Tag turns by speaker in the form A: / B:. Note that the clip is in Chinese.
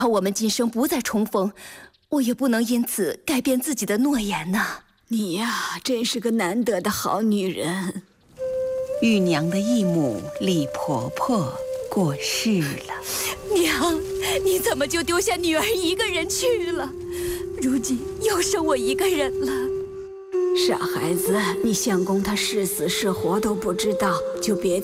A: 怕我们今生不再重逢，我也不能因此改变自己的诺言呐。
B: 你呀，真是个难得的好女人。
C: 玉娘的义母李婆婆过世了。
A: 娘，你怎么就丢下女儿一个人去了？如今又剩我一个人了。
B: 傻孩子，你相公他是死是活都不知道，就别